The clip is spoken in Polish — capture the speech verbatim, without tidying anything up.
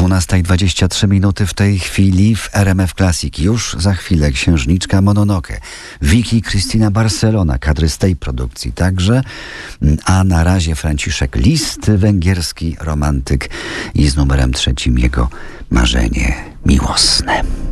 dwunasta i dwadzieścia trzy minuty w tej chwili w R M F Classic. Już za chwilę księżniczka Mononoke, Vicky Cristina Barcelona, kadry z tej produkcji także, a na razie Franciszek Liszt, węgierski romantyk i z numerem trzecim jego Marzenie miłosne.